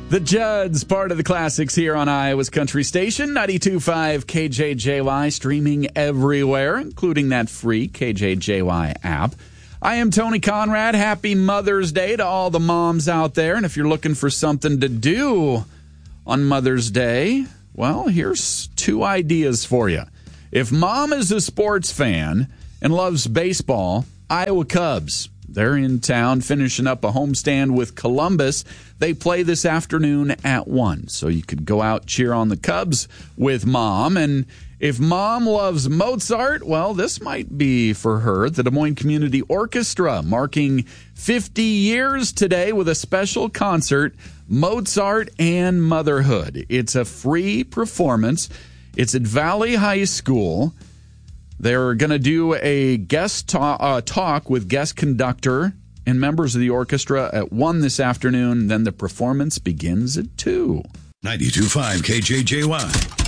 The Judds, part of the classics here on Iowa's Country Station, 92.5 KJJY, streaming everywhere, including that free KJJY app. I am Tony Conrad. Happy Mother's Day to all the moms out there. And if you're looking for something to do on Mother's Day, well, here's two ideas for you. If mom is a sports fan and loves baseball, Iowa Cubs, they're in town finishing up a homestand with Columbus. They play this afternoon at 1, so you could go out, cheer on the Cubs with mom. And if mom loves Mozart, well, this might be for her. The Des Moines Community Orchestra marking 50 years today with a special concert, Mozart and Motherhood. It's a free performance. It's at Valley High School. They're going to do a guest talk with guest conductor and members of the orchestra at 1 this afternoon. Then the performance begins at 2. 92.5 KJJY.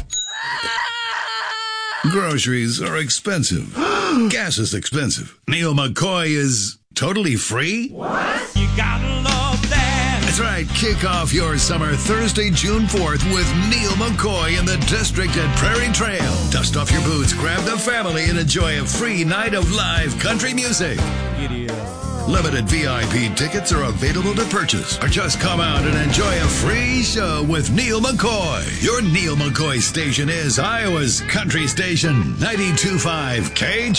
Groceries are expensive. Gas is expensive. Neil McCoy is totally free? What? You gotta love that. That's right. Kick off your summer Thursday, June 4th with Neil McCoy in the district at Prairie Trail. Dust off your boots, grab the family, and enjoy a free night of live country music. Limited VIP tickets are available to purchase, or just come out and enjoy a free show with Neil McCoy. Your Neil McCoy station is Iowa's Country Station, 92.5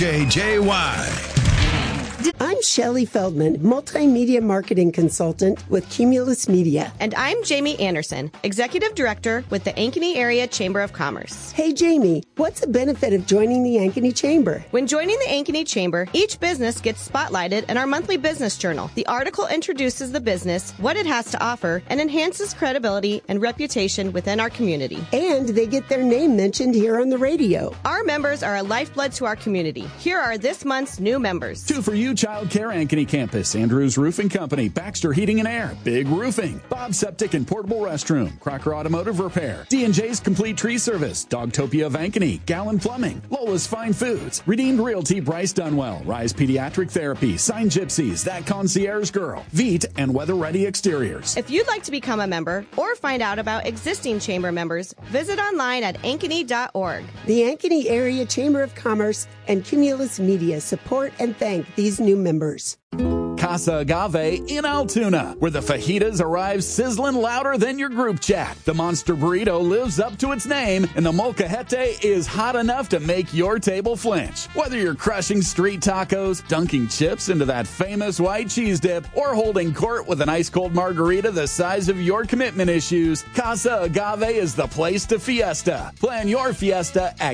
KJJY. I'm Shelley Feldman, multimedia marketing consultant with Cumulus Media. And I'm Jamie Anderson, executive director with the Ankeny Area Chamber of Commerce. Hey, Jamie, what's the benefit of joining the Ankeny Chamber? When joining the Ankeny Chamber, each business gets spotlighted in our monthly business journal. The article introduces the business, what it has to offer, and enhances credibility and reputation within our community. And they get their name mentioned here on the radio. Our members are a lifeblood to our community. Here are this month's new members. 2 for You Child Care Ankeny Campus, Andrews Roofing Company, Baxter Heating and Air, Big Roofing, Bob Septic and Portable Restroom, Crocker Automotive Repair, D&J's Complete Tree Service, Dogtopia of Ankeny, Gallon Plumbing, Lola's Fine Foods, Redeemed Realty Bryce Dunwell, Rise Pediatric Therapy, Sign Gypsies, That Concierge Girl, Veet, and Weather Ready Exteriors. If you'd like to become a member or find out about existing chamber members, visit online at ankeny.org. The Ankeny Area Chamber of Commerce and Cumulus Media support and thank these new members. Casa Agave in Altoona, where the fajitas arrive sizzling louder than your group chat. The Monster Burrito lives up to its name, and the Molcajete is hot enough to make your table flinch. Whether you're crushing street tacos, dunking chips into that famous white cheese dip, or holding court with an ice-cold margarita the size of your commitment issues, Casa Agave is the place to fiesta. Plan your fiesta at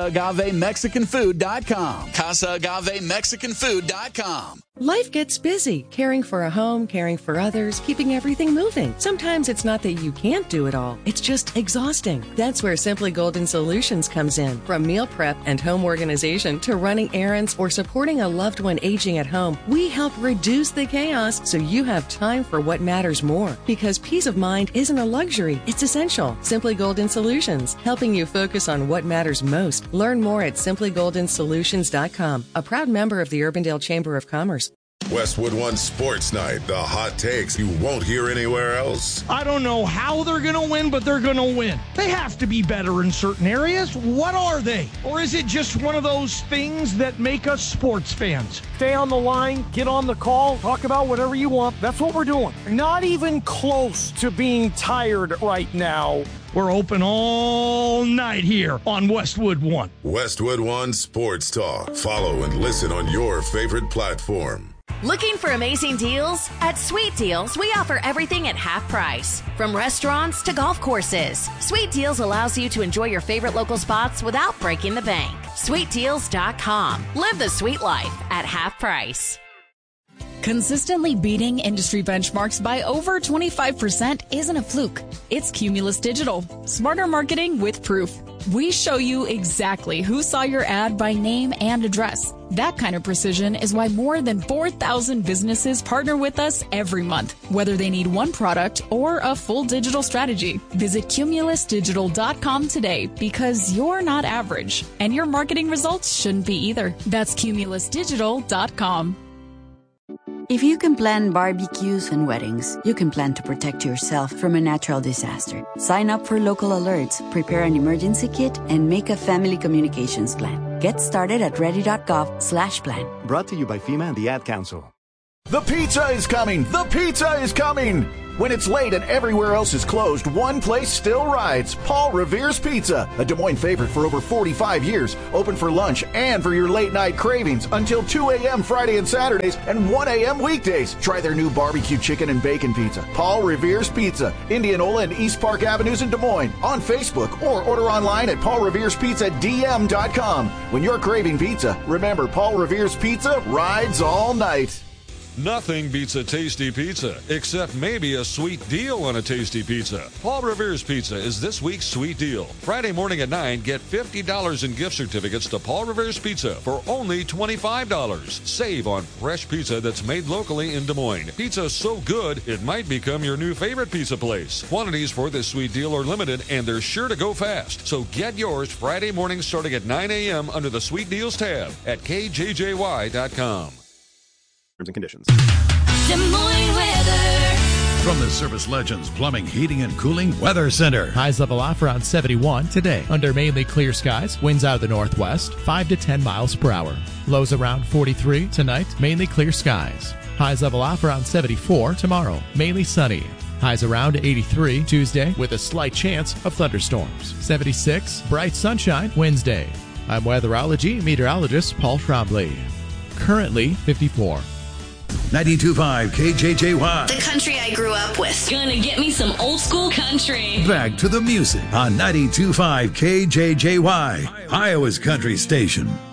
CasaAgaveMexicanFood.com. CasaAgaveMexicanFood.com. Life gets busy, caring for a home, caring for others, keeping everything moving. Sometimes it's not that you can't do it all. It's just exhausting. That's where Simply Golden Solutions comes in. From meal prep and home organization to running errands or supporting a loved one aging at home, we help reduce the chaos so you have time for what matters more. Because peace of mind isn't a luxury, it's essential. Simply Golden Solutions, helping you focus on what matters most. Learn more at simplygoldenSolutions.com, a proud member of the Urbandale Chamber of Commerce. Westwood One Sports Night, the hot takes you won't hear anywhere else. I don't know how they're going to win, but they're going to win. They have to be better in certain areas. What are they? Or is it just one of those things that make us sports fans? Stay on the line, get on the call, talk about whatever you want. That's what we're doing. Not even close to being tired right now. We're open all night here on Westwood One. Westwood One Sports Talk. Follow and listen on your favorite platform. Looking for amazing deals? At Sweet Deals, we offer everything at half price. From restaurants to golf courses, Sweet Deals allows you to enjoy your favorite local spots without breaking the bank. SweetDeals.com. Live the sweet life at half price. Consistently beating industry benchmarks by over 25% isn't a fluke. It's Cumulus Digital. Smarter marketing with proof. We show you exactly who saw your ad by name and address. That kind of precision is why more than 4,000 businesses partner with us every month, whether they need one product or a full digital strategy. Visit cumulusdigital.com today because you're not average, and your marketing results shouldn't be either. That's cumulusdigital.com. If you can plan barbecues and weddings, you can plan to protect yourself from a natural disaster. Sign up for local alerts, prepare an emergency kit, and make a family communications plan. Get started at ready.gov/plan. Brought to you by FEMA and the Ad Council. The pizza is coming! The pizza is coming! When it's late and everywhere else is closed, one place still rides. Paul Revere's Pizza, a Des Moines favorite for over 45 years. Open for lunch and for your late night cravings until 2 a.m. Friday and Saturdays and 1 a.m. weekdays. Try their new barbecue chicken and bacon pizza. Paul Revere's Pizza, Indianola and East Park Avenues in Des Moines. On Facebook or order online at paulreverespizza.dm.com. When you're craving pizza, remember Paul Revere's Pizza rides all night. Nothing beats a tasty pizza, except maybe a sweet deal on a tasty pizza. Paul Revere's Pizza is this week's sweet deal. Friday morning at 9, get $50 in gift certificates to Paul Revere's Pizza for only $25. Save on fresh pizza that's made locally in Des Moines. Pizza so good, it might become your new favorite pizza place. Quantities for this sweet deal are limited, and they're sure to go fast. So get yours Friday morning starting at 9 a.m. under the Sweet Deals tab at kjjy.com. And conditions. Des Moines weather. From the Service Legends Plumbing, Heating, and Cooling Weather Center. Highs level off around 71 today. Under mainly clear skies, winds out of the northwest, 5 to 10 miles per hour. Lows around 43 tonight, mainly clear skies. Highs level off around 74 tomorrow, mainly sunny. Highs around 83 Tuesday with a slight chance of thunderstorms. 76, bright sunshine Wednesday. I'm weatherology meteorologist Paul Trombley. Currently 54. 92.5 KJJY. The country I grew up with. Gonna get me some old school country. Back to the music on 92.5 KJJY, Iowa's country station.